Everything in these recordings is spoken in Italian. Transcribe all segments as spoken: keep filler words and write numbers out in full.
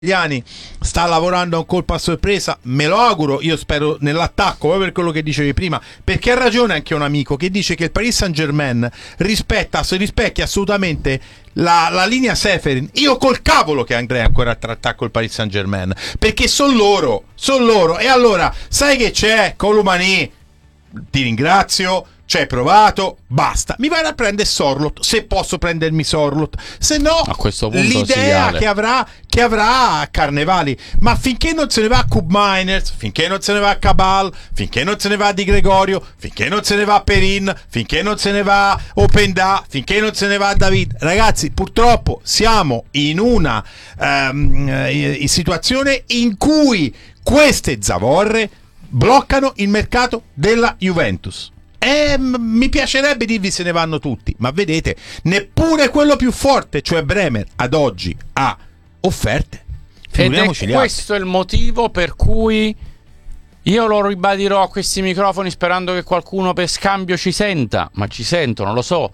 sta lavorando a un colpo a sorpresa, me lo auguro, io spero nell'attacco, proprio per quello che dicevi prima, perché ha ragione anche un amico che dice che il Paris Saint-Germain rispetta, rispecchia assolutamente la, la linea Ceferin. Io col cavolo che andrei ancora a trattare col Paris Saint-Germain, perché sono loro, sono loro, e allora sai che c'è, Colomani, ti ringrazio, ci hai provato, basta, mi vai a prendere Sorloth, se posso prendermi Sorloth, se no a questo punto l'idea che avrà che avrà a Carnevali, ma finché non se ne va a Cub Miners, finché non se ne va a Cabal, finché non se ne va a Di Gregorio, finché non se ne va a Perin, finché non se ne va a Openda, finché non se ne va a David, ragazzi, purtroppo siamo in una um, in situazione in cui queste zavorre bloccano il mercato della Juventus. E mi piacerebbe dirvi se ne vanno tutti, ma vedete, neppure quello più forte, cioè Bremer, ad oggi ha offerte. Ed è questo il motivo per cui io lo ribadirò a questi microfoni, sperando che qualcuno per scambio ci senta, ma ci sentono, lo so.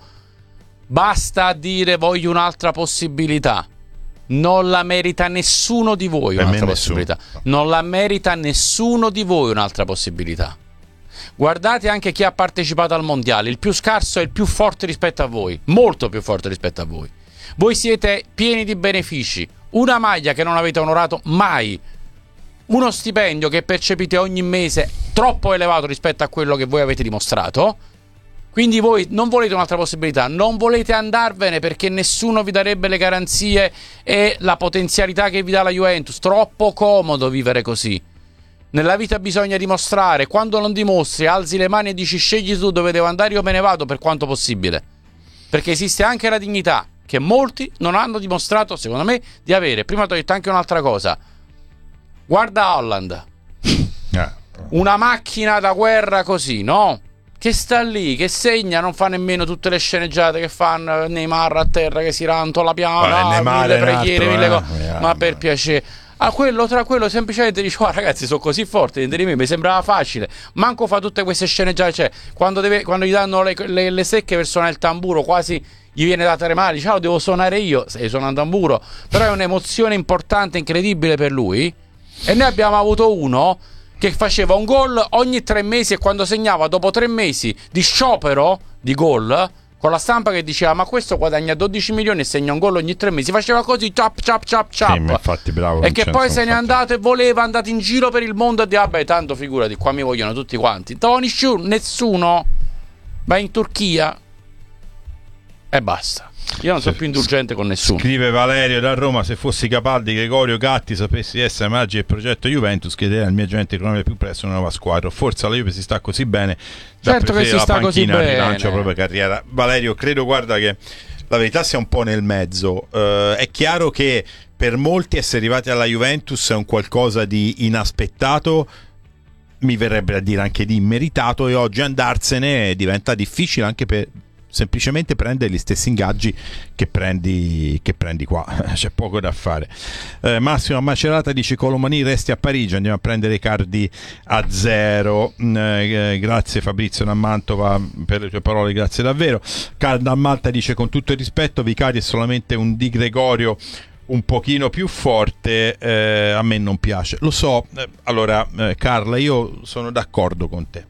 Basta dire voglio un'altra possibilità. Non la merita nessuno di voi un'altra possibilità. Non la merita nessuno di voi un'altra possibilità. Guardate anche chi ha partecipato al mondiale, il più scarso è il più forte rispetto a voi, molto più forte rispetto a voi. Voi siete pieni di benefici, una maglia che non avete onorato mai, uno stipendio che percepite ogni mese troppo elevato rispetto a quello che voi avete dimostrato. Quindi voi non volete un'altra possibilità, non volete andarvene perché nessuno vi darebbe le garanzie e la potenzialità che vi dà la Juventus. Troppo comodo vivere così. Nella vita bisogna dimostrare, quando non dimostri alzi le mani e dici scegli tu dove devo andare, io me ne vado per quanto possibile, perché esiste anche la dignità che molti non hanno dimostrato, secondo me, di avere. Prima ti ho detto anche un'altra cosa, guarda Holland, una macchina da guerra così, no? Che sta lì, che segna, non fa nemmeno tutte le sceneggiate che fanno Neymar a terra che si rantola piano, no, mille preghiere, altro, mille cose, eh, ma per piacere. Ah, quello tra quello semplicemente dice oh, ragazzi, sono così forti di me, mi sembrava facile. Manco fa tutte queste sceneggiate, cioè quando, deve, quando gli danno le, le, le secche per suonare il tamburo, quasi gli viene da tremare, dice oh, devo suonare io, se suona un tamburo. Però è un'emozione importante, incredibile per lui. E noi abbiamo avuto uno che faceva un gol ogni tre mesi e quando segnava dopo tre mesi di sciopero di gol, con la stampa che diceva ma questo guadagna dodici milioni e segna un gol ogni tre mesi, faceva così ciap ciap ciap ciap, sì, infatti, bravo, e che poi se n'è andato e voleva, andare in giro per il mondo e dire vabbè tanto figurati, qua mi vogliono tutti quanti. Tony Shu, nessuno, va in Turchia e basta. Io non sono più indulgente con nessuno. Scrive Valerio da Roma: se fossi Capaldi, Gregorio, Gatti sapessi essere margine del progetto Juventus, chiederei al mio agente economico più presto una nuova squadra. Forse la Juve si sta così bene da certo che si sta così bene, rilancia la propria carriera. Valerio, credo, guarda, che la verità sia un po' nel mezzo. Uh, è chiaro che per molti essere arrivati alla Juventus è un qualcosa di inaspettato, mi verrebbe a dire anche di immeritato, e oggi andarsene diventa difficile anche per semplicemente prendere gli stessi ingaggi che prendi, che prendi qua. C'è poco da fare. eh, Massimo Macerata dice Colomani resti a Parigi, andiamo a prendere i cardi a zero. eh, grazie Fabrizio da Mantova per le tue parole, grazie davvero. Carda Malta dice con tutto il rispetto Vicari è solamente un Di Gregorio un pochino più forte, eh, a me non piace, lo so. eh, allora eh, Carla, io sono d'accordo con te,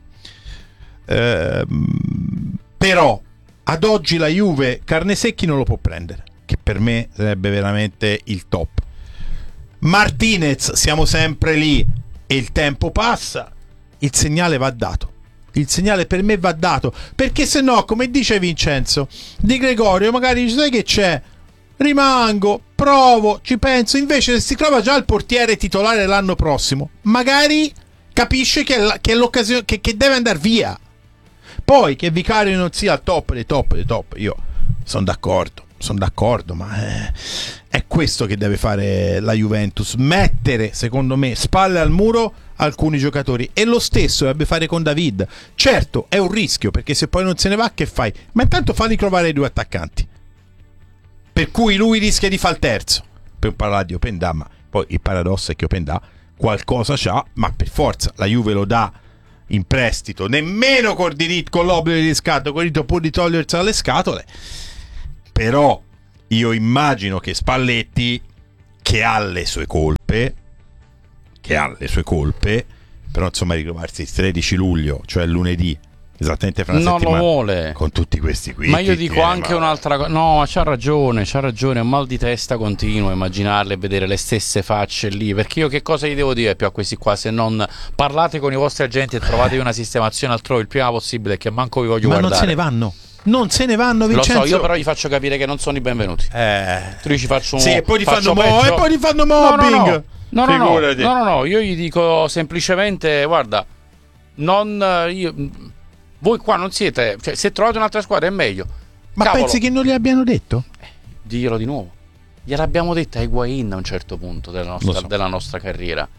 eh, però ad oggi la Juve Carnesecchi non lo può prendere, che per me sarebbe veramente il top. Martinez, siamo sempre lì e il tempo passa, il segnale va dato. Il segnale per me va dato, perché se no, come dice Vincenzo, Di Gregorio magari dice sai che c'è, rimango, provo, ci penso. Invece se si trova già il portiere titolare l'anno prossimo, magari capisce che è, la, che è l'occasione, che, che deve andare via. Poi che Vicario non sia al top dei top dei top, io sono d'accordo, sono d'accordo, ma è, è questo che deve fare la Juventus, mettere, secondo me, spalle al muro alcuni giocatori, e lo stesso dovrebbe fare con David. Certo, è un rischio, perché se poi non se ne va, che fai? Ma intanto falli trovare i due attaccanti, per cui lui rischia di fare il terzo. Per parlare di Openda, ma poi il paradosso è che Openda qualcosa c'ha, ma per forza la Juve lo dà in prestito, nemmeno con diritto, con l'obbligo di riscatto, con il diritto pur di togliersi dalle scatole. Però io immagino che Spalletti che ha le sue colpe, che ha le sue colpe, però insomma ritrovarsi il tredici luglio, cioè lunedì, esattamente fra una non settimana, lo vuole, con tutti questi qui. Ma io dico anche ma... un'altra cosa. No, ma c'ha ragione, c'ha ragione. È un mal di testa continuo immaginarle e vedere le stesse facce lì. Perché io che cosa gli devo dire più a questi qua se non parlate con i vostri agenti e trovatevi una sistemazione altrove il prima possibile, che manco vi voglio ma guardare. Ma non se ne vanno. Non se ne vanno, Vincenzo. Lo so, io però gli faccio capire che non sono i benvenuti. Eh. Tu ci faccio un Sì, e poi ti fanno mo- e poi ti fanno mobbing. No, no, no. No, no, no, no, no, io gli dico semplicemente, guarda, non io voi qua non siete, cioè, se trovate un'altra squadra è meglio. Ma Cavolo. Pensi che non gli abbiano detto? Eh, diglielo di nuovo. Gliel'abbiamo detto a Higuain a un certo punto della nostra, so. della nostra carriera.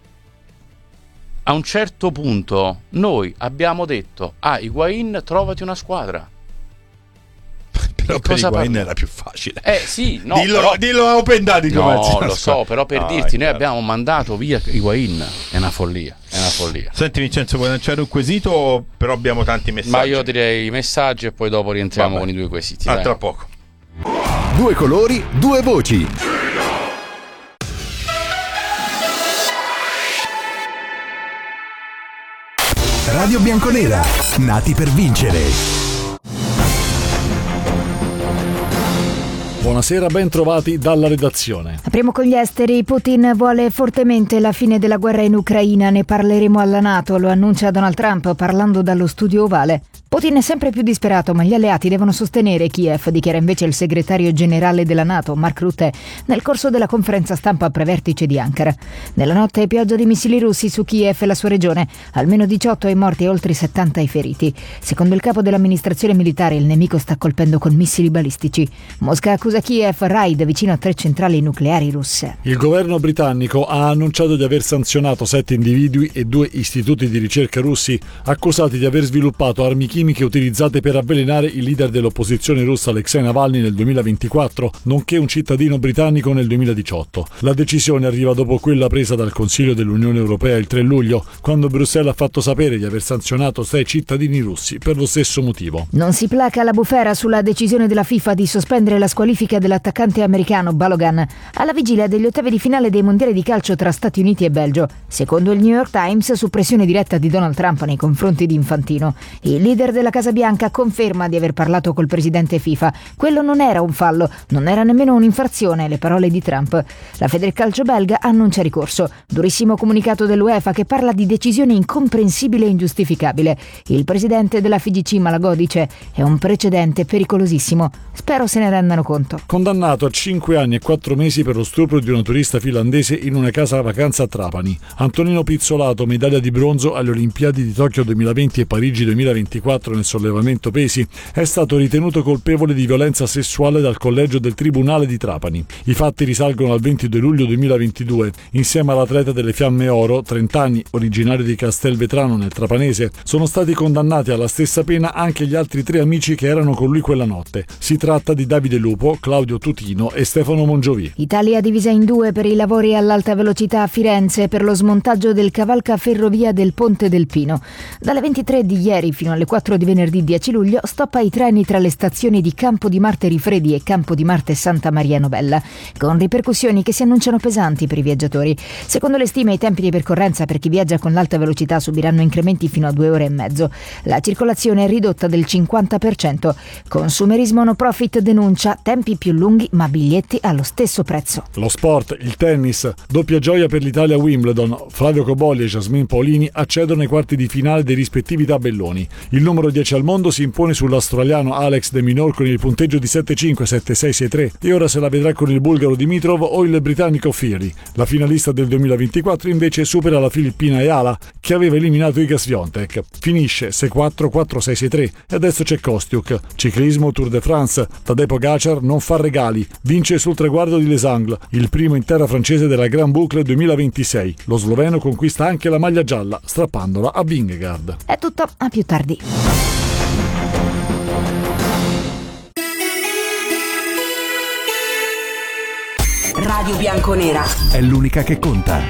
A un certo punto noi abbiamo detto a ah, Higuain trovati una squadra. Però per Higuain era più facile. Eh sì, no, dillo, però... dillo a Open Dadi come No, lo so, però per ah, dirti, noi abbiamo mandato via Higuain. È una follia, è una follia. Senti Vincenzo, vuoi lanciare un quesito? Però abbiamo tanti messaggi. Ma io direi i messaggi e poi dopo rientriamo Vabbè. con i due quesiti. Ah, dai. tra poco. Due colori, due voci. Radio Bianconera, nati per vincere. Buonasera, ben trovati dalla redazione. Apriamo con gli esteri. Putin vuole fortemente la fine della guerra in Ucraina, ne parleremo alla NATO, lo annuncia Donald Trump parlando dallo studio ovale. Putin è sempre più disperato, ma gli alleati devono sostenere Kiev, dichiara invece il segretario generale della NATO, Mark Rutte, nel corso della conferenza stampa prevertice di Ankara. Nella notte pioggia di missili russi su Kiev e la sua regione, almeno diciotto ai morti e oltre settanta ai feriti. Secondo il capo dell'amministrazione militare, il nemico sta colpendo con missili balistici. Mosca accusa Kiev raid vicino a tre centrali nucleari russe. Il governo britannico ha annunciato di aver sanzionato sette individui e due istituti di ricerca russi accusati di aver sviluppato armi chimiche utilizzate per avvelenare il leader dell'opposizione russa Alexei Navalny nel duemilaventiquattro, nonché un cittadino britannico nel duemiladiciotto. La decisione arriva dopo quella presa dal Consiglio dell'Unione Europea il tre luglio, quando Bruxelles ha fatto sapere di aver sanzionato sei cittadini russi per lo stesso motivo. Non si placa la bufera sulla decisione della FIFA di sospendere la squalifica dell'attaccante americano Balogan alla vigilia degli ottavi di finale dei mondiali di calcio tra Stati Uniti e Belgio, secondo il New York Times, su pressione diretta di Donald Trump nei confronti di Infantino. Il leader della Casa Bianca conferma di aver parlato col presidente FIFA. Quello non era un fallo, non era nemmeno un'infrazione, le parole di Trump. La Federcalcio belga annuncia ricorso. Durissimo comunicato dell'UEFA che parla di decisione incomprensibile e ingiustificabile. Il presidente della F I G C Malagò dice: è un precedente pericolosissimo. Spero se ne rendano conto. Condannato a cinque anni e quattro mesi per lo stupro di una turista finlandese in una casa vacanza a Trapani. Antonino Pizzolato, medaglia di bronzo alle Olimpiadi di Tokyo duemilaventi e Parigi duemilaventiquattro nel sollevamento pesi, è stato ritenuto colpevole di violenza sessuale dal collegio del Tribunale di Trapani. I fatti risalgono al ventidue luglio duemilaventidue. Insieme all'atleta delle Fiamme Oro, trenta anni, originario di Castelvetrano nel Trapanese, sono stati condannati alla stessa pena anche gli altri tre amici che erano con lui quella notte. Si tratta di Davide Lupo, Claudio Tutino e Stefano Mongiovi. Italia divisa in due per i lavori all'alta velocità a Firenze per lo smontaggio del cavalcaferrovia del Ponte del Pino. Dalle ventitré di ieri fino alle quattro di venerdì dieci luglio stop ai treni tra le stazioni di Campo di Marte Rifredi e Campo di Marte Santa Maria Novella, con ripercussioni che si annunciano pesanti per i viaggiatori. Secondo le stime, i tempi di percorrenza per chi viaggia con l'alta velocità subiranno incrementi fino a due ore e mezzo. La circolazione è ridotta del cinquanta per cento. Consumerismo No Profit denuncia tempi più lunghi ma biglietti allo stesso prezzo. Lo sport, il tennis, doppia gioia per l'Italia a Wimbledon. Flavio Cobolli e Jasmine Paolini accedono ai quarti di finale dei rispettivi tabelloni. Il numero dieci al mondo si impone sull'australiano Alex de Minaur con il punteggio di sette cinque, sette sei, sei tre e ora se la vedrà con il bulgaro Dimitrov o il britannico Fury. La finalista del duemilaventiquattro invece supera la filippina Ayala, che aveva eliminato Iga Swiatek. Finisce sei quattro, quattro sei, sei tre e adesso c'è Kostiuk. Ciclismo Tour de France, Tadej Pogacar non fa regali, vince sul traguardo di Les Angles, il primo in terra francese della Grand Boucle duemilaventisei. Lo sloveno conquista anche la maglia gialla, strappandola a Vingegaard. È tutto, a più tardi. Radio Bianconera è l'unica che conta.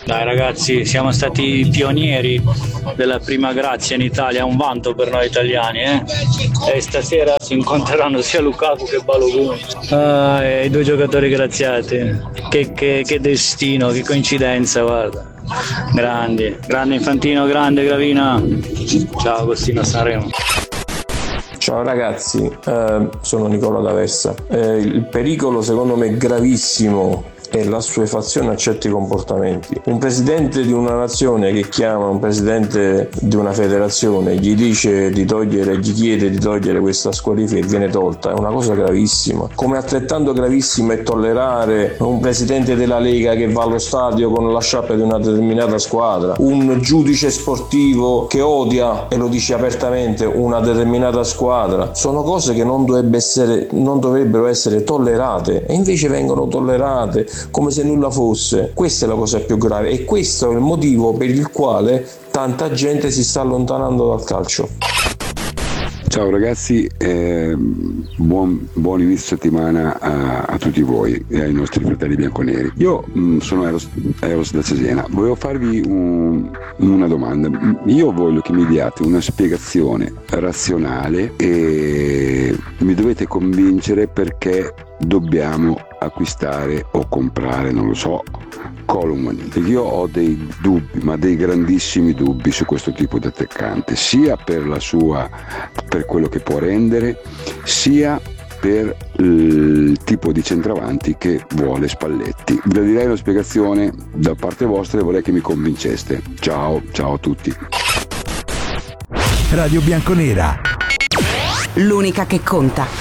Dai ragazzi, siamo stati pionieri della prima grazia in Italia, un vanto per noi italiani, eh? E stasera si incontreranno sia Lukaku che Balogun. Ah, e i due giocatori graziati. Che, che, che destino, che coincidenza, guarda. Grandi, grande Infantino, grande Gravina. Ciao Agostino Sanremo. Ciao ragazzi, eh, sono Nicola D'Aversa. Eh, il pericolo secondo me gravissimo è l'assuefazione a certi comportamenti. Un presidente di una nazione che chiama un presidente di una federazione, gli dice di togliere, gli chiede di togliere questa squalifica e viene tolta, è una cosa gravissima. Come altrettanto gravissimo è tollerare un presidente della Lega che va allo stadio con la sciarpa di una determinata squadra, un giudice sportivo che odia, e lo dice apertamente, una determinata squadra. Sono cose che non dovrebbe essere, non dovrebbero essere tollerate e invece vengono tollerate come se nulla fosse. Questa è la cosa più grave e questo è il motivo per il quale tanta gente si sta allontanando dal calcio. Ciao ragazzi, eh, buon, buon inizio settimana a, a tutti voi e ai nostri fratelli bianconeri. Io mh, sono Eros, Eros da Cesena, volevo farvi un, una domanda. Io voglio che mi diate una spiegazione razionale e mi dovete convincere perché dobbiamo acquistare o comprare, non lo so, Colomani. Io ho dei dubbi, ma dei grandissimi dubbi su questo tipo di attaccante, sia per la sua, per quello che può rendere, sia per il tipo di centravanti che vuole Spalletti. Vi direi una spiegazione da parte vostra e vorrei che mi convinceste. Ciao, ciao a tutti. Radio Bianconera, l'unica che conta.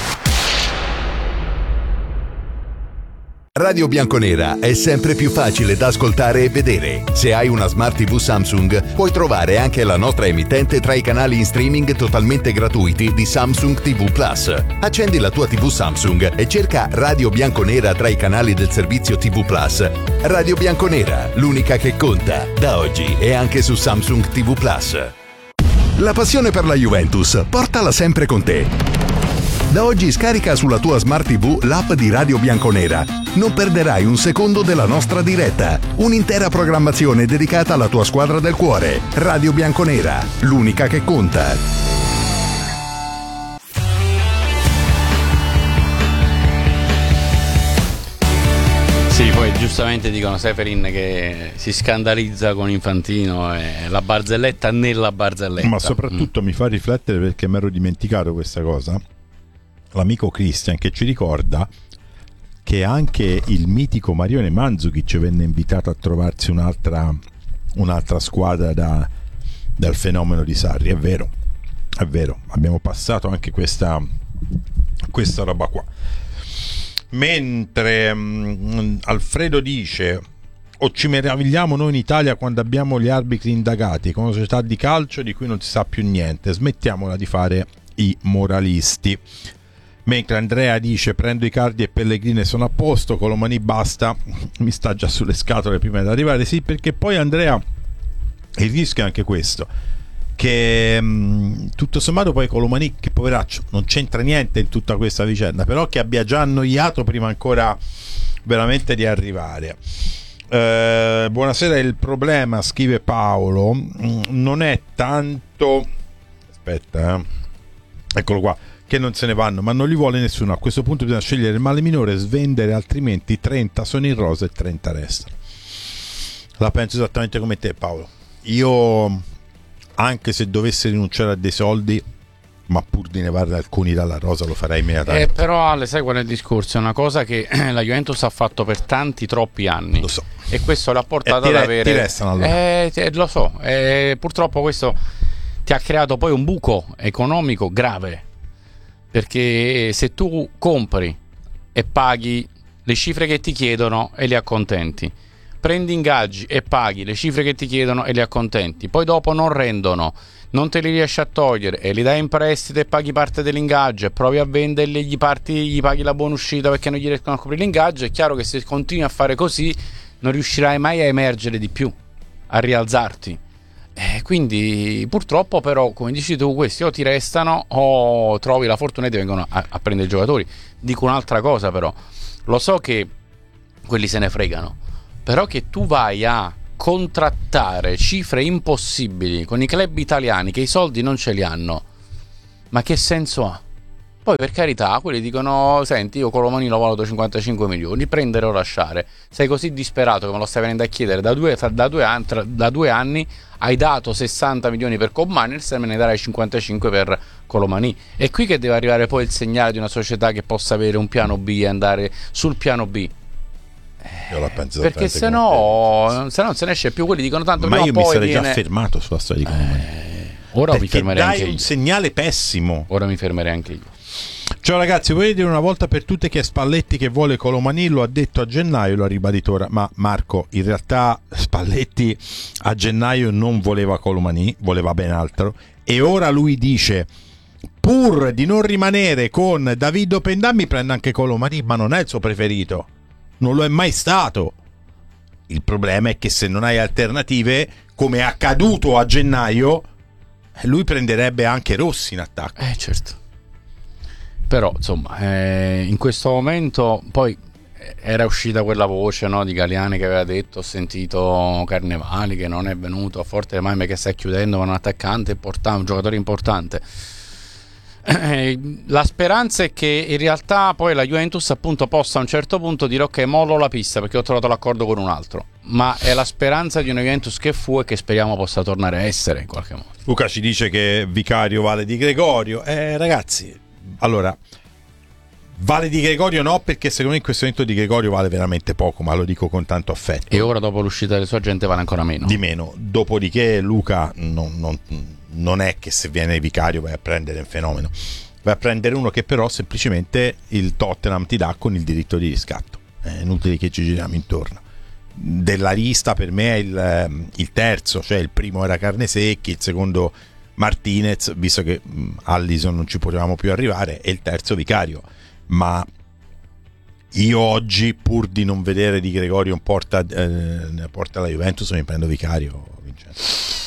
Radio Bianconera è sempre più facile da ascoltare e vedere. Se hai una Smart tivù Samsung, puoi trovare anche la nostra emittente tra i canali in streaming totalmente gratuiti di Samsung tivù Plus. Accendi la tua tivù Samsung e cerca Radio Bianconera tra i canali del servizio tivù Plus. Radio Bianconera, l'unica che conta, da oggi e anche su Samsung tivù Plus. La passione per la Juventus, portala sempre con te. Da oggi scarica sulla tua Smart tivù l'app di Radio Bianconera. Non perderai un secondo della nostra diretta. Un'intera programmazione dedicata alla tua squadra del cuore. Radio Bianconera, l'unica che conta. Sì, poi giustamente dicono Seferin che si scandalizza con Infantino e la barzelletta nella barzelletta. Ma soprattutto mm. mi fa riflettere, perché mi ero dimenticato questa cosa, l'amico Christian che ci ricorda che anche il mitico Marione Mandzukic venne invitato a trovarsi un'altra, un'altra squadra da, dal fenomeno di Sarri. È vero, è vero, abbiamo passato anche questa, questa roba qua. Mentre um, Alfredo dice: o ci meravigliamo noi in Italia quando abbiamo gli arbitri indagati con una società di calcio di cui non si sa più niente, smettiamola di fare i moralisti. Mentre Andrea dice: prendo i Cardi e Pellegrini, sono a posto, Colomani basta, mi sta già sulle scatole prima di arrivare. Sì, perché poi Andrea, il rischio è anche questo, che mh, tutto sommato poi Colomani, che poveraccio non c'entra niente in tutta questa vicenda, però che abbia già annoiato prima ancora veramente di arrivare. Eh, buonasera, il problema, scrive Paolo, mh, non è tanto, aspetta eh. eccolo qua, che non se ne vanno, ma non li vuole nessuno. A questo punto bisogna scegliere il male minore e svendere, altrimenti trenta sono in rosa e trenta restano. La penso esattamente come te, Paolo. Io, anche se dovessi rinunciare a dei soldi, ma pur di nevarne alcuni dalla rosa, lo farei immediatamente. Eh, però Ale, sai qual è il discorso? È una cosa che la Juventus ha fatto per tanti, troppi anni. Lo so. E questo l'ha portato e ti ad re- avere... ti restano allora. Eh, eh, lo so. Eh, purtroppo questo ti ha creato poi un buco economico grave. Perché se tu compri e paghi le cifre che ti chiedono e li accontenti, prendi ingaggi e paghi le cifre che ti chiedono e li accontenti, poi dopo non rendono, non te li riesci a togliere e li dai in prestito e paghi parte dell'ingaggio e provi a venderli e gli, parti, gli paghi la buona uscita perché non gli riescono a coprire l'ingaggio, è chiaro che se continui a fare così non riuscirai mai a emergere di più, a rialzarti. Eh, quindi purtroppo però, come dici tu, questi o ti restano o trovi la fortuna e ti vengono a, a prendere i giocatori. Dico un'altra cosa però, lo so che quelli se ne fregano, però che tu vai a contrattare cifre impossibili con i club italiani che i soldi non ce li hanno, ma che senso ha? Poi per carità quelli dicono: senti, io Colomani lo valuto cinquantacinque milioni, prendere o lasciare. Sei così disperato che me lo stai venendo a chiedere da due, da due, anni, da due anni, hai dato sessanta milioni per Koopmeiners e me ne darai cinquantacinque per Colomani. È qui che deve arrivare poi il segnale di una società che possa avere un piano B e andare sul piano B. Io la penso perché se no, se no non se ne esce più. Quelli dicono tanto ma prima io poi mi sarei viene... già fermato sulla storia di Colomani. Eh, ora perché mi fermerei dai anche un io. segnale pessimo. Ora mi fermerei anche io. Ciao ragazzi, volete dire una volta per tutte che è Spalletti che vuole Colomani? Lo ha detto a gennaio, lo ha ribadito ora. Ma Marco, in realtà Spalletti a gennaio non voleva Colomani, voleva ben altro. E ora lui dice: pur di non rimanere con Davido Pendà mi prende anche Colomani, ma non è il suo preferito, non lo è mai stato. Il problema è che se non hai alternative, come è accaduto a gennaio, lui prenderebbe anche Rossi in attacco. Eh certo. Però insomma, eh, in questo momento poi era uscita quella voce, no, di Galliani che aveva detto: ho sentito Carnevali che non è venuto a Forte dei Marmi, che sta chiudendo con un attaccante importante, un giocatore importante. Eh, la speranza è che in realtà poi la Juventus appunto possa a un certo punto dire: ok, mollo la pista perché ho trovato l'accordo con un altro. Ma è la speranza di una Juventus che fu e che speriamo possa tornare a essere in qualche modo. Luca ci dice che Vicario vale di Gregorio. Eh ragazzi, allora, vale di Gregorio no, perché secondo me in questo momento di Gregorio vale veramente poco, ma lo dico con tanto affetto. E ora dopo l'uscita della sua gente vale ancora meno. Di meno. Dopodiché Luca non, non, non è che se viene Vicario vai a prendere un fenomeno, vai a prendere uno che però semplicemente il Tottenham ti dà con il diritto di riscatto. È inutile che ci giriamo intorno. Della lista per me è il, il terzo, cioè il primo era Carnesecchi, il secondo Martinez, visto che Allison non ci potevamo più arrivare, e il terzo Vicario. Ma io oggi, pur di non vedere di Gregorio un porta, eh, porta alla Juventus, mi prendo Vicario, Vincenzo.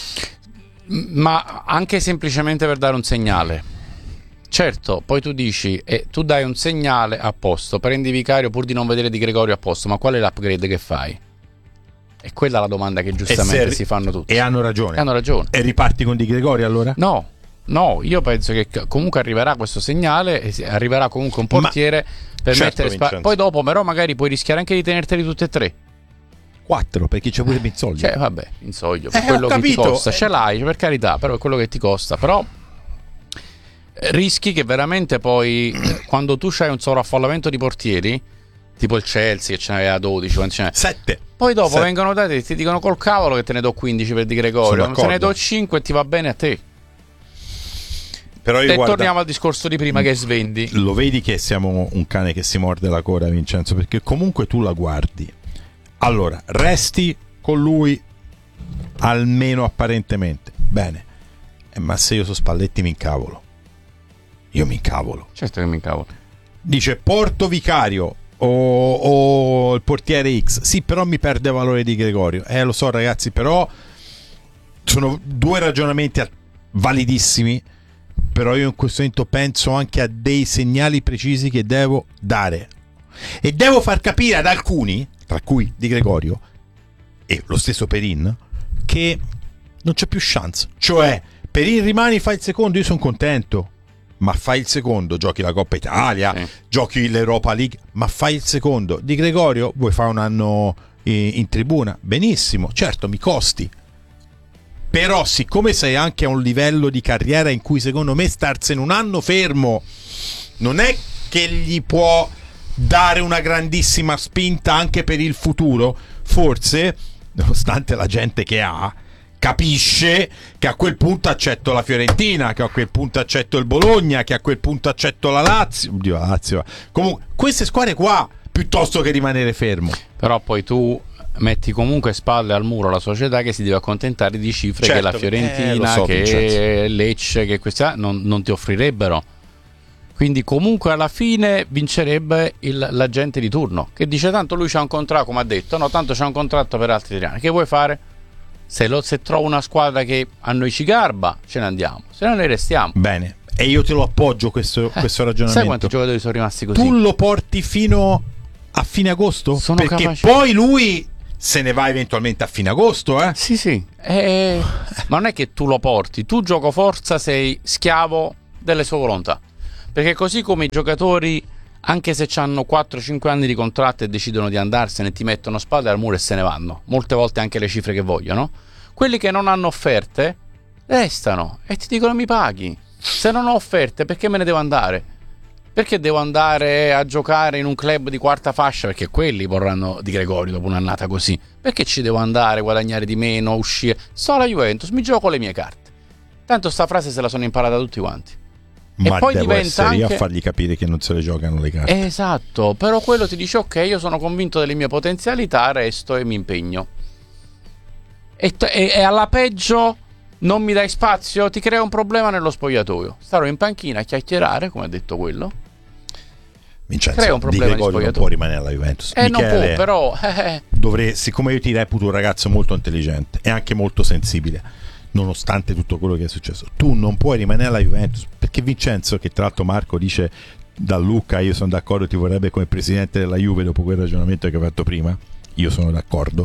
Ma anche semplicemente per dare un segnale. Certo, poi tu dici, eh, tu dai un segnale a posto, prendi Vicario pur di non vedere di Gregorio a posto, ma qual è l'upgrade che fai? È quella la domanda che giustamente se, si fanno tutti. E hanno ragione. E hanno ragione. E riparti con Di Gregorio allora? No, no, io penso che comunque arriverà questo segnale e arriverà comunque un portiere ma, per certo, mettere spa- poi dopo però magari puoi rischiare anche di tenerteli tutte e tre. Quattro, perché c'è pure Pinzoglio. Cioè, vabbè, Pinzoglio, per eh, quello che capito. ti costa. Ce l'hai, per carità, però è quello che ti costa. Però rischi che veramente poi quando tu c'hai un sovraffollamento di portieri, tipo il Chelsea che ce n'aveva dodici, quanti ce n'è? sette. Poi dopo Sette. vengono dati e ti dicono col cavolo che te ne do quindici per Di Gregorio, te ne do cinque e ti va bene a te. Però io e guarda, torniamo al discorso di prima che svendi. Lo vedi che siamo un cane che si morde la coda, Vincenzo, perché comunque tu la guardi. Allora, resti con lui almeno apparentemente. Bene. Eh, ma se io so Spalletti mi incavolo. Io mi incavolo. Certo che mi incavolo. Dice porto Vicario o, o il portiere X. Sì, però mi perde valore di Gregorio. Eh, lo so ragazzi, però sono due ragionamenti validissimi. Però io in questo momento penso anche a dei segnali precisi che devo dare. E devo far capire ad alcuni, tra cui Di Gregorio e lo stesso Perin, che non c'è più chance. Cioè, Perin rimani, fai il secondo, io sono contento. Ma fai il secondo, giochi la Coppa Italia, sì. Giochi l'Europa League, ma fai il secondo. Di Gregorio vuoi fare un anno in, in tribuna? Benissimo, certo mi costi. Però siccome sei anche a un livello di carriera in cui secondo me starsene un anno fermo non è che gli può dare una grandissima spinta anche per il futuro, forse, nonostante la gente che ha, capisce che a quel punto accetto la Fiorentina, che a quel punto accetto il Bologna, che a quel punto accetto la Lazio. Oddio, la Lazio. Comunque, queste squadre qua, piuttosto che rimanere fermo. Però poi tu metti comunque spalle al muro la società che si deve accontentare di cifre certo, che la Fiorentina, eh, so, che Vincenzo. Lecce, che questa non, non ti offrirebbero. Quindi comunque alla fine vincerebbe il, l'agente di turno, che dice tanto lui c'ha un contratto, come ha detto, no, tanto c'ha un contratto per altri italiani. Che vuoi fare? Se, lo, se trovo una squadra che a noi ci garba, ce ne andiamo, se no ne restiamo. Bene, e io te lo appoggio questo, eh, questo ragionamento. Sai quanti giocatori sono rimasti così? Tu lo porti fino a fine agosto? Sono perché capaci... poi lui se ne va eventualmente a fine agosto, eh? Sì, sì. Eh, ma non è che tu lo porti, tu gioco forza sei schiavo delle sue volontà. Perché così come i giocatori, anche se hanno quattro cinque anni di contratto e decidono di andarsene, ti mettono spalle al muro e se ne vanno, molte volte anche le cifre che vogliono, quelli che non hanno offerte restano e ti dicono mi paghi. Se non ho offerte, perché me ne devo andare? Perché devo andare a giocare in un club di quarta fascia? Perché quelli vorranno Di Gregorio dopo un'annata così. Perché ci devo andare, guadagnare di meno, uscire? Sto alla Juventus, mi gioco le mie carte. Tanto sta frase se la sono imparata tutti quanti. Ma e poi devo diventa essere io anche... a fargli capire che non se le giocano le carte. Esatto, però quello ti dice ok, io sono convinto delle mie potenzialità, resto e mi impegno. E, t- e-, e alla peggio non mi dai spazio, ti crea un problema nello spogliatoio. Starò in panchina a chiacchierare, come ha detto quello. Vincenzo, crea un problema Di Gregorio non può rimanere alla Juventus. Eh, Michele, non può, però... Eh. Dovrei, siccome io ti reputo un ragazzo molto intelligente e anche molto sensibile, nonostante tutto quello che è successo, tu non puoi rimanere alla Juventus, perché Vincenzo, che tra l'altro Marco dice da Lucca, io sono d'accordo, ti vorrebbe come presidente della Juve dopo quel ragionamento che hai fatto prima, io sono d'accordo,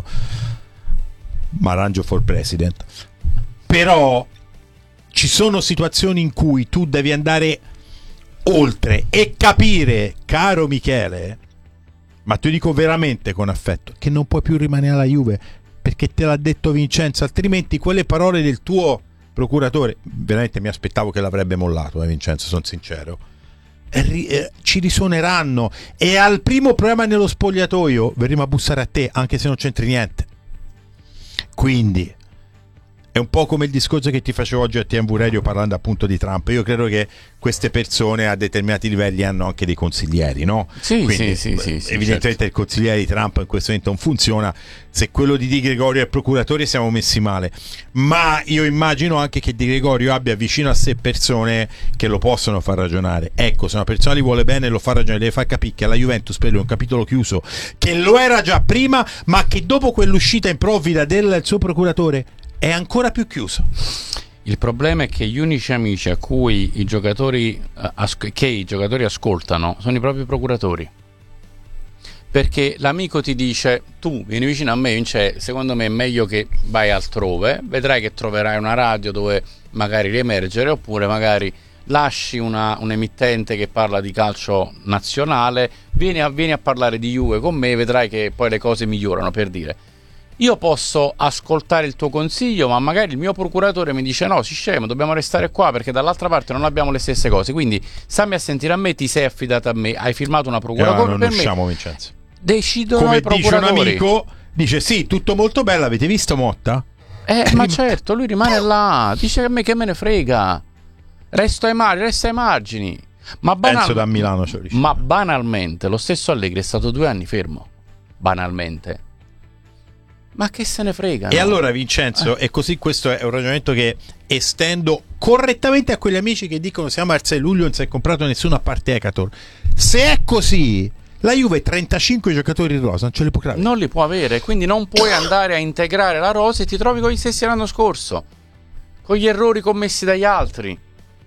ma arrangio for president. Però ci sono situazioni in cui tu devi andare oltre e capire, caro Michele, ma ti dico veramente con affetto, che non puoi più rimanere alla Juve, perché te l'ha detto Vincenzo, altrimenti quelle parole del tuo procuratore, veramente mi aspettavo che l'avrebbe mollato, eh, Vincenzo, sono sincero, e ri- eh, ci risuoneranno, e al primo problema nello spogliatoio verremo a bussare a te, anche se non c'entri niente. Quindi è un po' come il discorso che ti facevo oggi a T M V Radio parlando appunto di Trump. Io credo che queste persone a determinati livelli hanno anche dei consiglieri, no? Sì, quindi, sì, sì, sì, evidentemente certo. Il consigliere di Trump in questo momento non funziona. Se quello di Di Gregorio è il procuratore siamo messi male. Ma io immagino anche che Di Gregorio abbia vicino a sé persone che lo possono far ragionare. Ecco, se una persona gli vuole bene lo fa ragionare, deve far capire che alla Juventus per lui è un capitolo chiuso, che lo era già prima, ma che dopo quell'uscita improvvida del suo procuratore è ancora più chiuso. Il problema è che gli unici amici a cui i giocatori eh, as- che i giocatori ascoltano sono i propri procuratori, perché l'amico ti dice tu vieni vicino a me, Vince, secondo me è meglio che vai altrove, vedrai che troverai una radio dove magari riemergere, oppure magari lasci una, un emittente che parla di calcio nazionale, vieni a, vieni a parlare di Juve con me, vedrai che poi le cose migliorano. Per dire, io posso ascoltare il tuo consiglio, ma magari il mio procuratore mi dice no, si scemo, dobbiamo restare qua perché dall'altra parte non abbiamo le stesse cose, quindi stammi a sentire a me, ti sei affidato a me, hai firmato una procura no, non per usciamo, me. Vincenzo. Decidono come i procuratori. Dice un amico, dice sì, tutto molto bello, avete visto Motta? Eh, ma certo, lui rimane là, dice a me che me ne frega, resto ai margini, resta ai margini. Ma, banal- da Milano, cioè, ma banalmente lo stesso Allegri è stato due anni fermo, banalmente. Ma che se ne frega? E no? allora Vincenzo, eh. e così questo è un ragionamento che estendo correttamente a quegli amici che dicono siamo al sei luglio, non si è comprato nessuno a parte Hecator. Se è così, la Juve trentacinque giocatori in rosa non ce li può creare. Non li può avere, quindi non puoi andare a integrare la rosa e ti trovi con gli stessi l'anno scorso, con gli errori commessi dagli altri.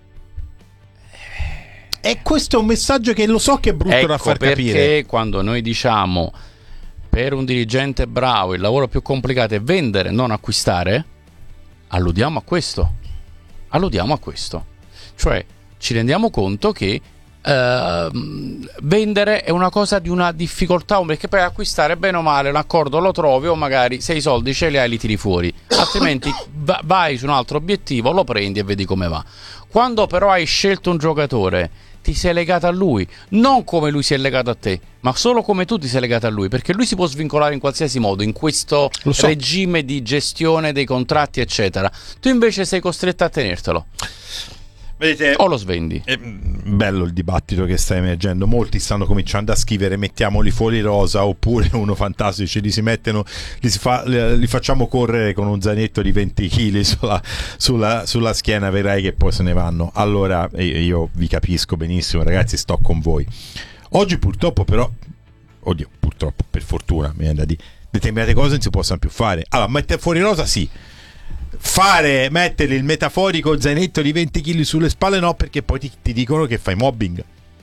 E questo è un messaggio che lo so che è brutto ecco da far capire. Perché quando noi diciamo per un dirigente bravo il lavoro più complicato è vendere, non acquistare, alludiamo a questo. Alludiamo a questo. Cioè, ci rendiamo conto che Uh, vendere è una cosa di una difficoltà, perché poi acquistare bene o male un accordo lo trovi, o magari se i soldi ce li hai li tiri fuori, altrimenti va- vai su un altro obiettivo, lo prendi e vedi come va. Quando però hai scelto un giocatore, ti sei legato a lui, non come lui si è legato a te, ma solo come tu ti sei legato a lui, perché lui si può svincolare in qualsiasi modo in questo so. regime di gestione dei contratti eccetera. Tu invece sei costretto a tenertelo. Vedete, o lo svendi. È bello il dibattito che sta emergendo. Molti stanno cominciando a scrivere mettiamoli fuori rosa, oppure uno fantastici li si mettono, li, si fa, li facciamo correre con un zainetto di venti chili sulla, sulla, sulla schiena, vedrai che poi se ne vanno. Allora io vi capisco benissimo, ragazzi, sto con voi. Oggi purtroppo però, oddio, purtroppo, per fortuna mi viene da dire, determinate cose non si possono più fare. Allora, mettere fuori rosa sì, fare, mettere il metaforico zainetto di venti chili sulle spalle no, perché poi ti, ti dicono che fai mobbing.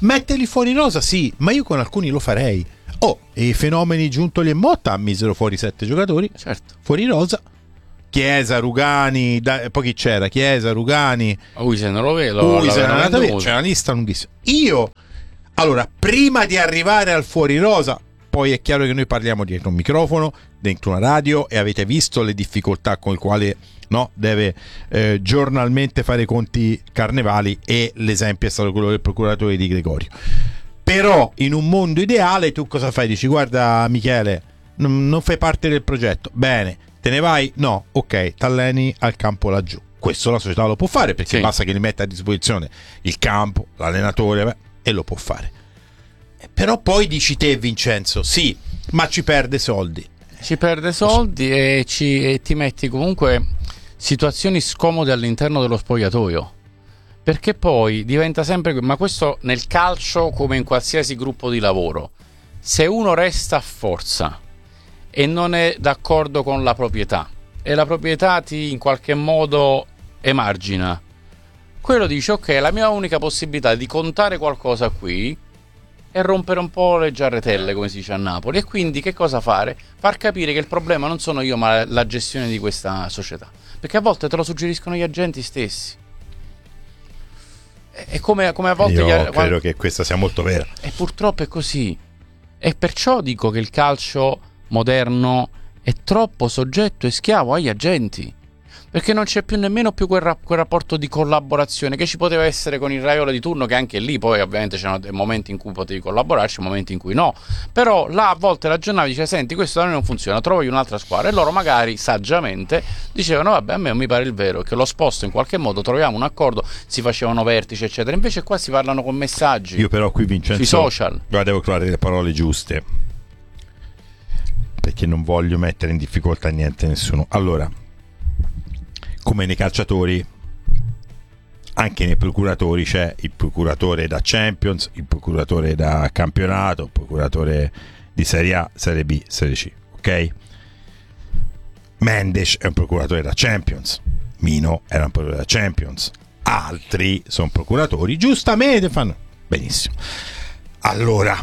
Metterli fuori rosa, sì, ma io con alcuni lo farei. Oh, e i fenomeni Giuntoli e Motta misero fuori sette giocatori, certo, fuori rosa. Chiesa, Rugani, da, poi chi c'era? Chiesa, Rugani, Uise, non lo vedo. Uise, non andata via. C'è una lista lunghissima. Io, allora, prima di arrivare al fuori rosa, poi è chiaro che noi parliamo dietro un microfono, dentro una radio, e avete visto le difficoltà con le quali, no, deve eh, giornalmente fare i conti Carnevali, e l'esempio è stato quello del procuratore Di Gregorio. Però in un mondo ideale tu cosa fai? Dici: guarda Michele, non, non fai parte del progetto, bene, te ne vai? No, ok, t'alleni al campo laggiù. Questo la società lo può fare, perché sì, basta che gli metta a disposizione il campo, l'allenatore, beh, e lo può fare. Però poi dici te, Vincenzo, sì, ma ci perde soldi. Ci perde soldi e, ci, e ti metti comunque situazioni scomode all'interno dello spogliatoio, perché poi diventa sempre, ma questo nel calcio come in qualsiasi gruppo di lavoro, se uno resta a forza e non è d'accordo con la proprietà e la proprietà ti in qualche modo emargina, quello dice: ok, la mia unica possibilità di contare qualcosa qui è rompere un po' le giarretelle, come si dice a Napoli. E quindi che cosa fare? Far capire che il problema non sono io, ma la gestione di questa società, perché a volte te lo suggeriscono gli agenti stessi. E come, come a volte io gli, credo quando... che questa sia molto vera, e purtroppo è così. E perciò dico che il calcio moderno è troppo soggetto e schiavo agli agenti, perché non c'è più nemmeno più quel, rap- quel rapporto di collaborazione che ci poteva essere con il Raiola di turno, che anche lì poi ovviamente c'erano dei momenti in cui potevi collaborarci, momenti in cui no, però là a volte ragionavi, dice: senti, questo da noi non funziona, trovi un'altra squadra. E loro magari saggiamente dicevano: vabbè, a me non mi pare il vero, che lo sposto in qualche modo, troviamo un accordo, si facevano vertici eccetera. Invece qua si parlano con messaggi. Io però qui, Vincenzo, sui social, guarda, devo trovare le parole giuste, perché non voglio mettere in difficoltà niente nessuno. Allora, come nei calciatori, anche nei procuratori c'è il procuratore da Champions, il procuratore da campionato, il procuratore di Serie A, Serie B, Serie C, ok? Mendes è un procuratore da Champions, Mino era un procuratore da Champions, altri sono procuratori, giustamente fanno benissimo. Allora,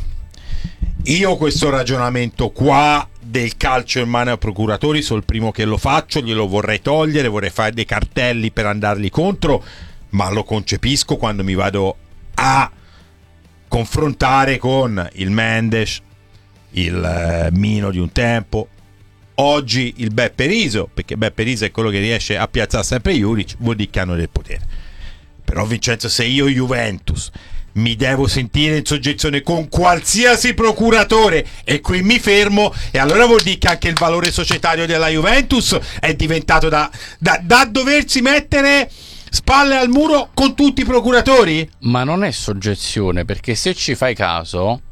io questo ragionamento qua del calcio in mano ai procuratori sono il primo che lo faccio, glielo vorrei togliere, vorrei fare dei cartelli per andarli contro, ma lo concepisco quando mi vado a confrontare con il Mendes, il eh, Mino di un tempo, oggi il Beppe Riso, perché Beppe Riso è quello che riesce a piazzare sempre Juric, vuol dire che hanno del potere. Però Vincenzo, se io Juventus mi devo sentire in soggezione con qualsiasi procuratore, e qui mi fermo, e allora vuol dire che anche il valore societario della Juventus è diventato da, da, da doversi mettere spalle al muro con tutti i procuratori? Ma non è soggezione, perché se ci fai caso,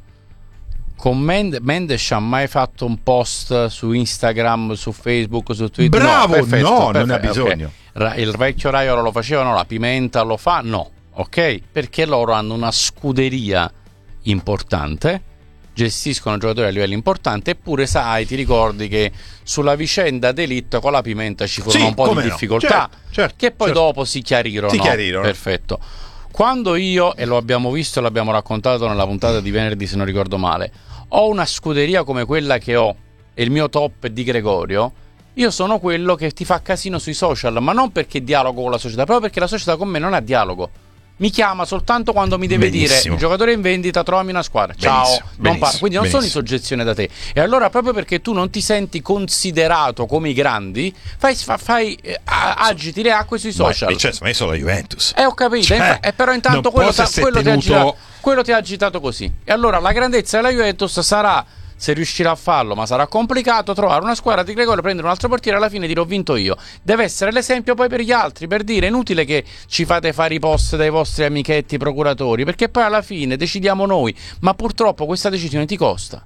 con Mendes, Mendes ha mai fatto un post su Instagram, su Facebook, su Twitter? Bravo, no, perfetto, no perfetto, non ha bisogno. Okay. Il vecchio Raiola lo faceva, no? La Pimenta lo fa? No. Ok? Perché loro hanno una scuderia importante, gestiscono giocatori a livello importante, eppure sai, ti ricordi che sulla vicenda Delitto con la Pimenta ci furono sì, un po' di no. difficoltà, certo, certo, che poi certo. dopo si chiarirono. Si chiarirono. Perfetto. Quando io, e lo abbiamo visto e l'abbiamo raccontato nella puntata di venerdì se non ricordo male, ho una scuderia come quella che ho e il mio top è Di Gregorio, io sono quello che ti fa casino sui social, ma non perché dialogo con la società, proprio perché la società con me non ha dialogo. Mi chiama soltanto quando mi deve benissimo. dire: il giocatore è in vendita, trovami una squadra. Ciao, benissimo, non benissimo, parlo. Quindi non benissimo. sono in soggezione da te. E allora, proprio perché tu non ti senti considerato come i grandi, fai, fai eh, agiti le acque sui social. Ma, ma io sono la Juventus. Eh, ho capito. Cioè, e però intanto quello, ta, quello, tenuto... ti ha agitato, quello ti ha agitato così. E allora la grandezza della Juventus sarà, se riuscirà a farlo, ma sarà complicato, trovare una squadra di Gregorio, prendere un altro portiere, alla fine dire: ho vinto io. Deve essere l'esempio poi per gli altri, per dire: è inutile che ci fate fare i post dai vostri amichetti procuratori, perché poi alla fine decidiamo noi, ma purtroppo questa decisione ti costa.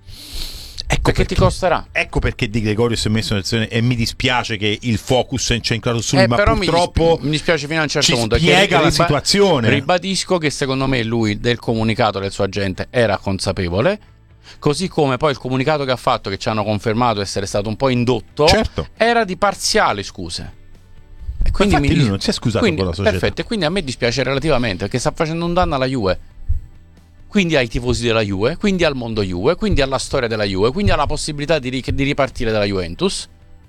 Ecco perché, perché ti costerà. Ecco perché Di Gregorio si è messo in azione, e mi dispiace che il focus è incentrato su lui, eh, ma però purtroppo mi, dispi- mi dispiace fino a un certo ci punto. spiega la riba- situazione. Ribadisco che secondo me lui del comunicato del suo agente era consapevole, così come poi il comunicato che ha fatto, che ci hanno confermato essere stato un po' indotto, certo. era di parziali scuse. E quindi infatti mi dis- lui non si è scusato quindi, con la società. Perfetto, e quindi a me dispiace relativamente, perché sta facendo un danno alla Juve. quindi ai tifosi della Juve, quindi al mondo Juve, quindi alla storia della Juve, quindi alla possibilità di, ri- di ripartire dalla Juventus.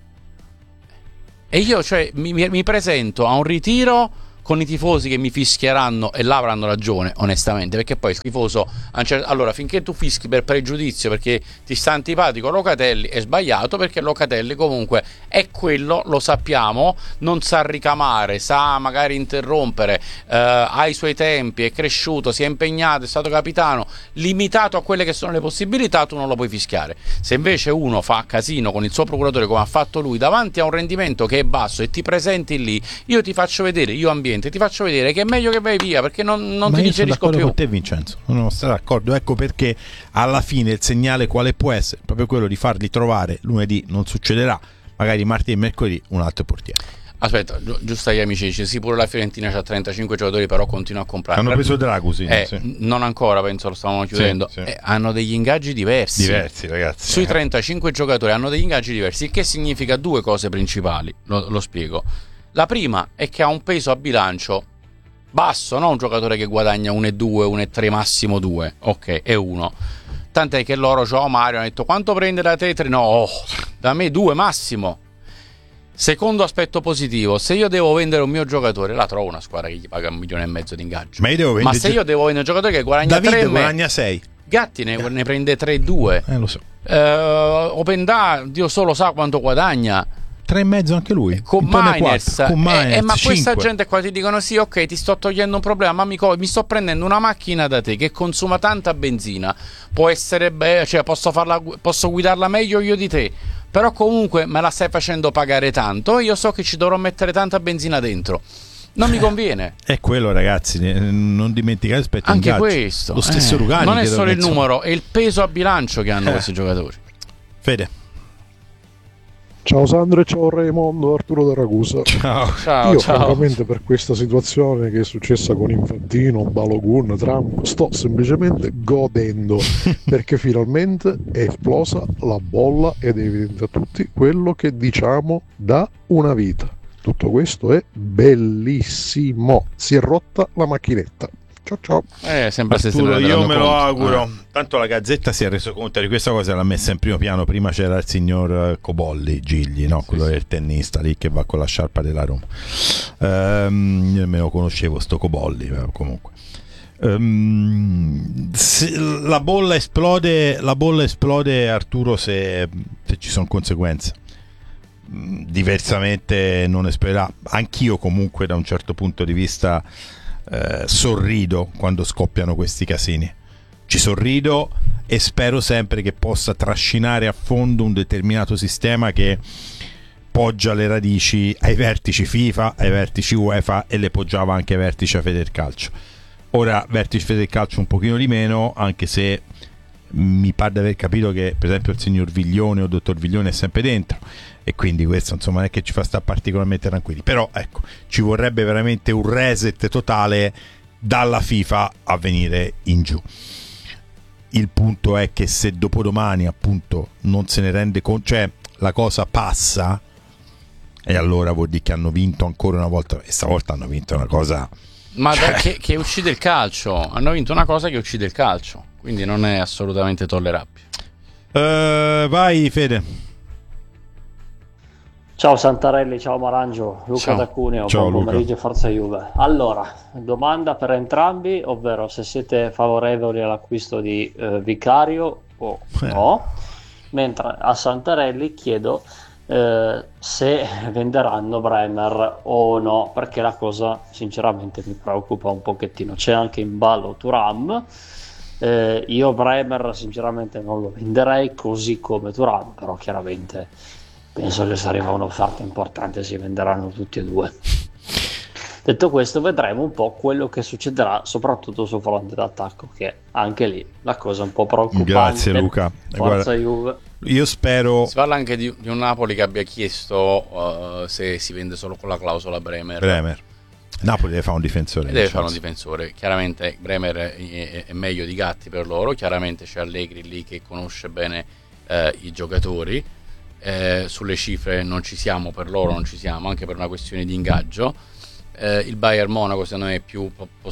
E io, cioè, mi, mi presento a un ritiro con i tifosi che mi fischieranno, e là avranno ragione, onestamente, perché poi il tifoso, allora, finché tu fischi per pregiudizio perché ti sta antipatico Locatelli, è sbagliato, perché Locatelli comunque è quello, lo sappiamo, non sa ricamare, sa magari interrompere, eh, ha i suoi tempi, è cresciuto, si è impegnato, è stato capitano, limitato a quelle che sono le possibilità, tu non lo puoi fischiare. Se invece uno fa casino con il suo procuratore come ha fatto lui, davanti a un rendimento che è basso, e ti presenti lì, io ti faccio vedere, io ambiente ti faccio vedere che è meglio che vai via, perché non, non Ma ti io digerisco sono più. con te, Vincenzo, non sono d'accordo. Ecco perché alla fine il segnale quale può essere? Proprio quello di farli trovare lunedì, non succederà, magari martedì e mercoledì un altro portiere. Aspetta, gi- giusto agli amici, dice sì, pure la Fiorentina c'ha trentacinque giocatori, però continua a comprare. Hanno preso Dragusin, eh, sì. Non ancora, penso lo stavano chiudendo. Sì, sì. Eh, hanno degli ingaggi diversi. Diversi, ragazzi. Sui trentacinque giocatori hanno degli ingaggi diversi, il che significa due cose principali, lo, lo spiego. La prima è che ha un peso a bilancio basso, non un giocatore che guadagna uno e due, uno e tre, massimo due, ok, è uno. Tant'è che loro, ciao Mario, hanno detto quanto prende da Tetri? No, oh, da me due massimo. Secondo aspetto positivo, se io devo vendere un mio giocatore, la trovo una squadra che gli paga un milione e mezzo di ingaggio. Ma, io devo Ma se io devo vendere un giocatore che guadagna David tre, guadagna sei. Gatti ne, ne prende tre due. Eh, lo so. Uh, Openda, Dio solo sa quanto guadagna. Tre e mezzo anche lui. Con Miners, con Miners eh, eh, ma questa cinque. gente qua ti dicono sì, ok, ti sto togliendo un problema, ma mi, co- mi sto prendendo una macchina da te che consuma tanta benzina, può essere be- cioè posso farla, posso guidarla meglio io di te, però comunque me la stai facendo pagare tanto, io so che ci dovrò mettere tanta benzina dentro. Non mi conviene. È quello, ragazzi, non dimenticate aspetta anche ingaggio. questo. Lo stesso eh, Rugani. Non è solo il insomma. numero, è il peso a bilancio che hanno eh. questi giocatori. Fede. Ciao Sandro e ciao Raimondo, Arturo da Ragusa. Ciao. Ciao, Io ciao. francamente per questa situazione che è successa con Infantino, Balogun, Trump, sto semplicemente godendo perché finalmente è esplosa la bolla ed è evidente a tutti quello che diciamo da una vita. Tutto questo è bellissimo, si è rotta la macchinetta. Ciao ciao. Eh, sempre se Arturo, se ne io rendono me lo conto. auguro. Eh. Tanto la Gazzetta si è reso conto di questa cosa e l'ha messa in primo piano. Prima c'era il signor Cobolli, Gigli, no? Quello sì, del tennista lì che va con la sciarpa della Roma. Ehm, io me lo conoscevo sto Cobolli, eh, comunque. Ehm, se la bolla esplode, la bolla esplode, Arturo, se, se ci sono conseguenze. Diversamente non esploderà. Anch'io comunque da un certo punto di vista eh, sorrido quando scoppiano questi casini, ci sorrido e spero sempre che possa trascinare a fondo un determinato sistema che poggia le radici ai vertici FIFA, ai vertici UEFA e le poggiava anche ai vertici a Federcalcio. Ora vertici Federcalcio un pochino di meno, anche se mi pare di aver capito che per esempio il signor Viglione o il dottor Viglione è sempre dentro, e quindi questo insomma non è che ci fa stare particolarmente tranquilli, però ecco, ci vorrebbe veramente un reset totale dalla FIFA a venire in giù. Il punto è che se dopodomani appunto non se ne rende conto, cioè la cosa passa, e allora vuol dire che hanno vinto ancora una volta, e stavolta hanno vinto una cosa, ma cioè... da, che, che uccide il calcio, hanno vinto una cosa che uccide il calcio, quindi non è assolutamente tollerabile. uh, vai Fede. Ciao Santarelli, ciao Marangio, Luca Ciao. da Cuneo, Ciao, buon Luca. pomeriggio, Forza Juve. Allora, domanda per entrambi, ovvero se siete favorevoli all'acquisto di eh, Vicario o no, mentre a Santarelli chiedo eh, se venderanno Bremer o no, perché la cosa sinceramente mi preoccupa un pochettino. C'è anche in ballo Thuram, eh, io Bremer sinceramente non lo venderei, così come Thuram, però chiaramente penso che se arriva un'offerta importante si venderanno tutti e due. Detto questo, vedremo un po' quello che succederà soprattutto sul fronte d'attacco, che anche lì la cosa è un po' preoccupante. Grazie Luca. Forza Guarda, Juve. io spero. Si parla anche di, di un Napoli che abbia chiesto uh, se si vende solo con la clausola Bremer. Bremer. Napoli deve fare un difensore. Deve fare un difensore. Chiaramente Bremer è, è, è meglio di Gatti per loro. Chiaramente c'è Allegri lì che conosce bene eh, i giocatori. Eh, sulle cifre non ci siamo per loro, non ci siamo, anche per una questione di ingaggio. Eh, il Bayern Monaco secondo me è più, pos-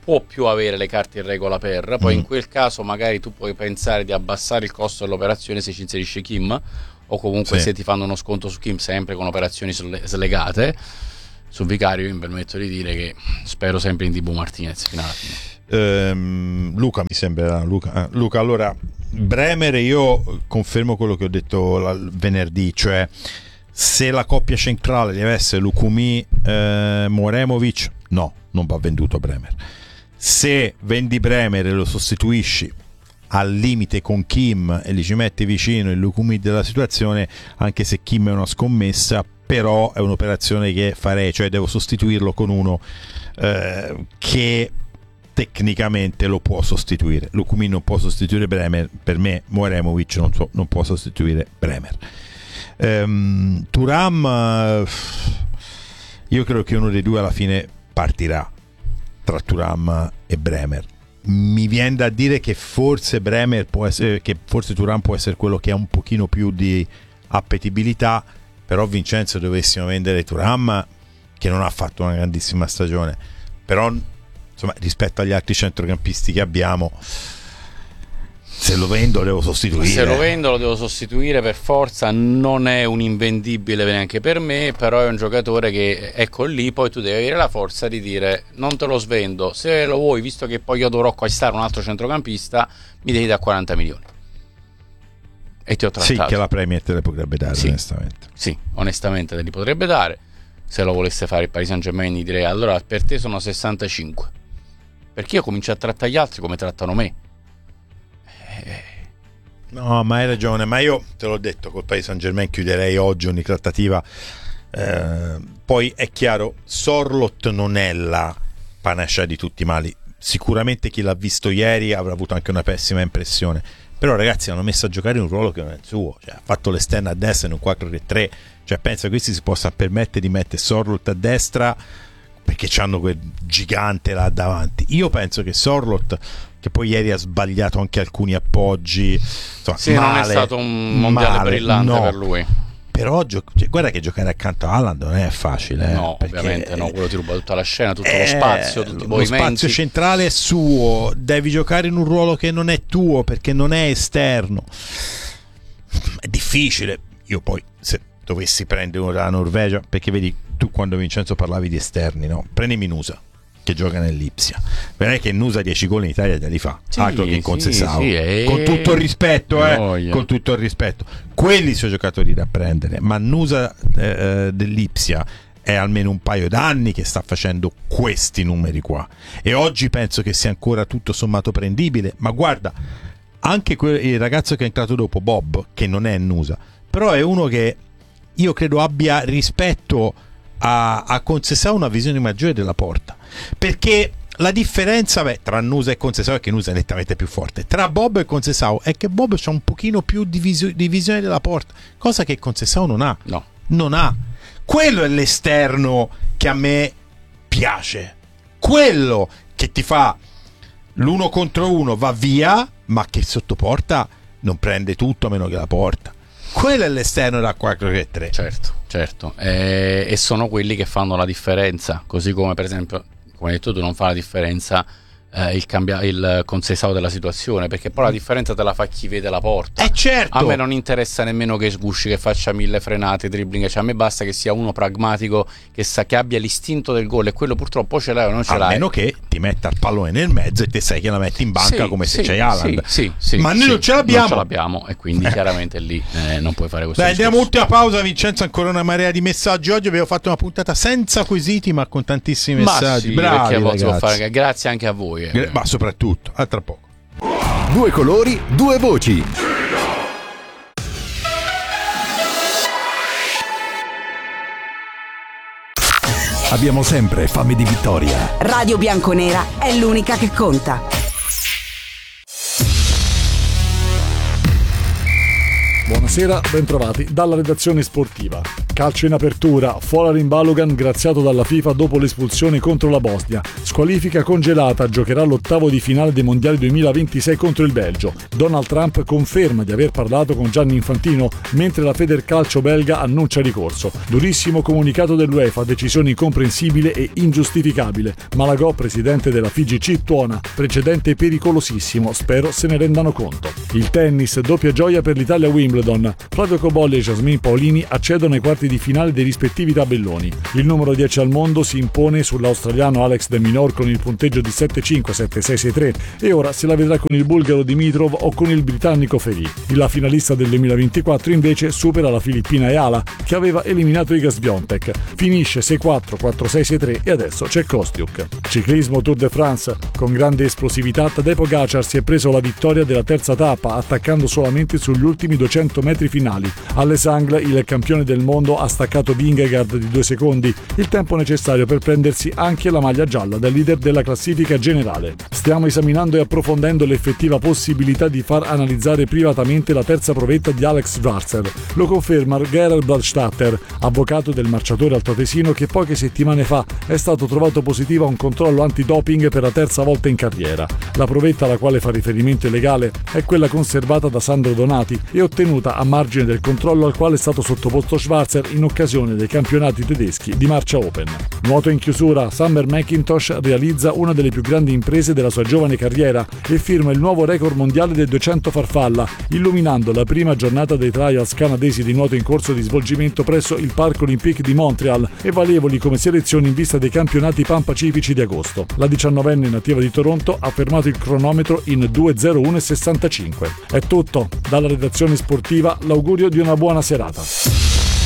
può più avere le carte in regola per, poi mm. in quel caso magari tu puoi pensare di abbassare il costo dell'operazione se ci inserisci Kim, o comunque sì. se ti fanno uno sconto su Kim, sempre con operazioni slegate. Su Vicario mi permetto di dire che spero sempre in Dibu Martinez fino alla fine. ehm, Luca mi sembra Luca, eh, Luca allora Bremer, io confermo quello che ho detto la, venerdì, cioè se la coppia centrale deve essere Lukumi eh, Moremovic, no, non va venduto Bremer. Se vendi Bremer e lo sostituisci al limite con Kim e li ci metti vicino il Lukumi della situazione, anche se Kim è una scommessa, però è un'operazione che farei, cioè devo sostituirlo con uno eh, che tecnicamente lo può sostituire. Lukumi non può sostituire Bremer, per me Moremovic non, so, non può sostituire Bremer. um, Thuram, io credo che uno dei due alla fine partirà tra Thuram e Bremer. Mi viene da dire che forse Bremer può essere, che forse Thuram può essere quello che ha un pochino più di appetibilità, però Vincenzo dovessimo vendere Thuram, che non ha fatto una grandissima stagione, però insomma rispetto agli altri centrocampisti che abbiamo, se lo vendo lo devo sostituire. Se lo vendo lo devo sostituire per forza, non è un invendibile neanche per me, però è un giocatore che ecco lì, poi tu devi avere la forza di dire non te lo svendo, se lo vuoi, visto che poi io dovrò acquistare un altro centrocampista, mi devi da quaranta milioni. E ti ho trattato. Sì, che la Premier te le potrebbe dare, sì, onestamente. Sì, onestamente te li potrebbe dare. Se lo volesse fare il Paris Saint-Germain direi allora per te sono sessantacinque, perché io comincio a trattare gli altri come trattano me. No, ma hai ragione, ma io te l'ho detto, col Paris Saint-Germain chiuderei oggi ogni trattativa. Eh, poi è chiaro, Sorloth non è la panacea di tutti i mali, sicuramente chi l'ha visto ieri avrà avuto anche una pessima impressione, però ragazzi l'hanno messo a giocare in un ruolo che non è il suo, cioè, ha fatto l'esterno a destra in un quattro tre tre, cioè penso che questi si possa permettere di mettere Sorloth a destra perché c'hanno quel gigante là davanti. Io penso che Sorloth, che poi ieri ha sbagliato anche alcuni appoggi, insomma, sì, male, non è stato un mondiale male, brillante no. per lui, però gio- cioè, guarda che giocare accanto a Haaland non è facile, eh, no, perché ovviamente no, quello ti ruba tutta la scena, tutto eh, lo spazio, tutti i movimenti. Lo spazio centrale è suo, devi giocare in un ruolo che non è tuo perché non è esterno, è difficile. Io poi se dovessi prendere uno dalla Norvegia, perché vedi tu quando Vincenzo parlavi di esterni, no? Prendi Nusa che gioca nell'Ipsia, vedrai che Nusa dieci gol in Italia te li fa, sì, altro che con sì, Sessao, sì, e... con tutto il rispetto eh, oh, yeah. con tutto il rispetto, quelli sono giocatori da prendere, ma Nusa eh, dell'Ipsia è almeno un paio d'anni che sta facendo questi numeri qua, e oggi penso che sia ancora tutto sommato prendibile. Ma guarda, anche quel, il ragazzo che è entrato dopo, Bob, che non è Nusa, però è uno che io credo abbia rispetto a, a Conceição una visione maggiore della porta, perché la differenza beh, tra Nusa e Conceição è che Nusa è nettamente più forte, tra Bob e Conceição è che Bob c'ha un pochino più di, visio, di visione della porta, cosa che Conceição non ha, no. non ha. Quello è l'esterno che a me piace, quello che ti fa l'uno contro uno, va via, ma che sotto porta non prende tutto a meno che la porta. Quello è l'esterno da quattro tre. Certo, certo. E, e sono quelli che fanno la differenza. Così come, per esempio, come hai detto tu, non fa la differenza eh, il, cambia- il Conceição della situazione, perché poi la differenza te la fa chi vede la porta. Eh certo. A me non interessa nemmeno che sgusci, che faccia mille frenate, dribbling, cioè a me basta che sia uno pragmatico, che sa, che abbia l'istinto del gol, e quello purtroppo ce l'hai o non ce a l'hai. A meno che ti metta il pallone nel mezzo e te sai che la metti in banca, sì, come sì, se c'hai Haaland. Sì, sì, sì, ma noi sì, non ce l'abbiamo. Non ce l'abbiamo, e quindi chiaramente lì eh, non puoi fare questo. Dai, andiamo ultima pausa, Vincenzo, ancora una marea di messaggi. Oggi abbiamo fatto una puntata senza quesiti ma con tantissimi ma messaggi. Sì, bravi a volte ragazzi. Fare... Grazie anche a voi. Eh. Ma soprattutto, a tra poco. Due colori, due voci. Abbiamo sempre fame di vittoria. Radio Bianconera è l'unica che conta. Buonasera, bentrovati dalla redazione sportiva. Calcio in apertura, Folarin Balogun graziato dalla FIFA dopo l'espulsione contro la Bosnia. Squalifica congelata, giocherà l'ottavo di finale dei mondiali duemilaventisei contro il Belgio. Donald Trump conferma di aver parlato con Gianni Infantino, mentre la Federcalcio belga annuncia ricorso. Durissimo comunicato dell'UEFA, decisione incomprensibile e ingiustificabile. Malagò, presidente della F I G C, tuona, precedente pericolosissimo, spero se ne rendano conto. Il tennis, doppia gioia per l'Italia Wimbledon. Flavio Cobolli e Jasmine Paolini accedono ai quarti di finale dei rispettivi tabelloni. Il numero dieci al mondo si impone sull'australiano Alex de Minaur con il punteggio di sette cinque, sette sei, sei tre e ora se la vedrà con il bulgaro Dimitrov o con il britannico Ferry. La finalista del duemilaventiquattro invece supera la filippina Eala, che aveva eliminato Iga Swiatek. Finisce sei quattro, quattro sei, sei tre e adesso c'è Kostiuk. Ciclismo Tour de France. Con grande esplosività Tadej Pogacar si è preso la vittoria della terza tappa, attaccando solamente sugli ultimi duecento metri finali. Alle Sangle il campione del mondo ha staccato Vingegaard di due secondi, il tempo necessario per prendersi anche la maglia gialla da leader della classifica generale. Stiamo esaminando e approfondendo l'effettiva possibilità di far analizzare privatamente la terza provetta di Alex Schwarzer. Lo conferma Gerald Bladstatter, avvocato del marciatore altoatesino che poche settimane fa è stato trovato positivo a un controllo antidoping per la terza volta in carriera. La provetta alla quale fa riferimento il legale è quella conservata da Sandro Donati e ottenuta a margine del controllo al quale è stato sottoposto Schwarzer in occasione dei campionati tedeschi di Marcia Open. Nuoto in chiusura, Summer McIntosh realizza una delle più grandi imprese della sua giovane carriera e firma il nuovo record mondiale del duecento farfalla, illuminando la prima giornata dei trials canadesi di nuoto in corso di svolgimento presso il Parc Olympique di Montreal e valevoli come selezioni in vista dei campionati Pan-Pacifici di agosto. La diciannovenne nativa di Toronto ha fermato il cronometro in due zero uno sessantacinque. È tutto, dalla redazione sportiva l'augurio di una buona serata.